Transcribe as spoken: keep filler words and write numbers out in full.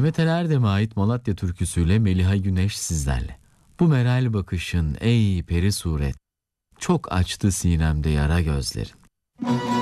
Demet El Erdem'e ait Malatya türküsüyle Meliha Güneş sizlerle. Bu meral bakışın ey peri suret, çok açtı sinemde yara gözlerin.